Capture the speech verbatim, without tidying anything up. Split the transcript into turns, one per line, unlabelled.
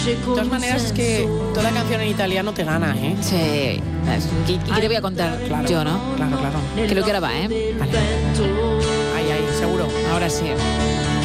De todas maneras, es que toda canción en italiano te gana, ¿eh?
Sí. ¿Y qué te voy a contar?
Claro,
yo, ¿no?
Claro, claro.
Creo que ahora va, ¿eh?
Vale. Ahí, ahí, seguro.
Ahora sí.